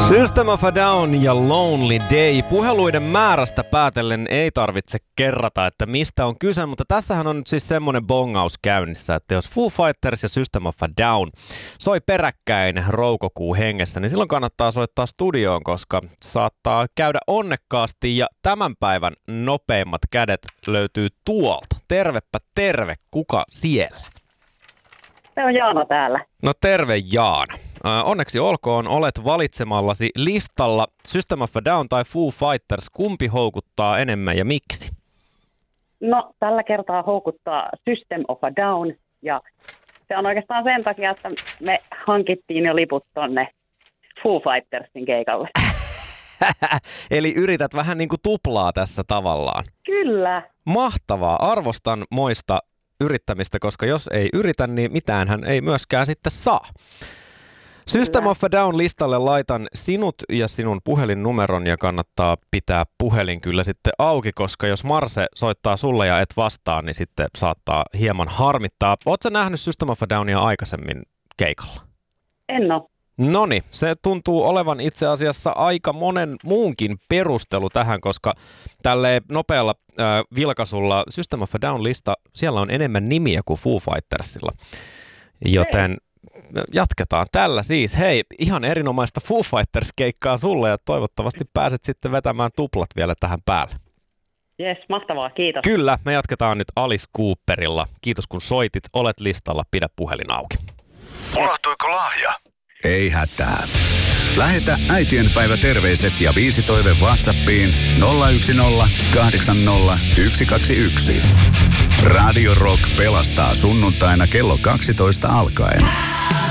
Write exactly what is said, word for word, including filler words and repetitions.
System of a Down ja Lonely Day. Puheluiden määrästä päätellen ei tarvitse kerrata, että mistä on kyse, mutta tässähän on nyt siis semmoinen bongaus käynnissä, että jos Foo Fighters ja System of a Down soi peräkkäin roukokuu hengessä, niin silloin kannattaa soittaa studioon, koska saattaa käydä onnekkaasti ja tämän päivän nopeimmat kädet löytyy tuolta. Tervepä terve, kuka siellä? Se on Jaana täällä. No terve Jaana. Onneksi olkoon, olet valitsemallasi listalla System of a Down tai Foo Fighters. Kumpi houkuttaa enemmän ja miksi? No tällä kertaa houkuttaa System of a Down ja se on oikeastaan sen takia, että me hankittiin jo liput tonne Foo Fightersin keikalle. Eli yrität vähän niin kuin tuplaa tässä tavallaan. Kyllä. Mahtavaa, arvostan moista yrittämistä, koska jos ei yritä, niin mitäänhän ei myöskään sitten saa. System of a Down listalle laitan sinut ja sinun puhelinnumeron ja kannattaa pitää puhelin kyllä sitten auki, koska jos Marse soittaa sulle ja et vastaa, niin sitten saattaa hieman harmittaa. Ootko sä nähnyt System of a Downia aikaisemmin keikalla? En oo. Noniin, se tuntuu olevan itse asiassa aika monen muunkin perustelu tähän, koska tälle nopealla äh, vilkaisulla System of a Down-lista, siellä on enemmän nimiä kuin Foo Fightersilla, joten hei, jatketaan tällä siis. Hei, ihan erinomaista Foo Fighters-keikkaa sulle ja toivottavasti pääset sitten vetämään tuplat vielä tähän päälle. Jes, mahtavaa, kiitos. Kyllä, me jatketaan nyt Alice Cooperilla. Kiitos kun soitit, olet listalla, pidä puhelin auki. Unohtuiko lahja? Ei hätää. Lähetä äitienpäivä terveiset ja biisi toive WhatsAppiin nolla yksi nolla kahdeksan nolla yksi kaksi yksi. Radio Rock pelastaa sunnuntaina kello kaksitoista alkaen.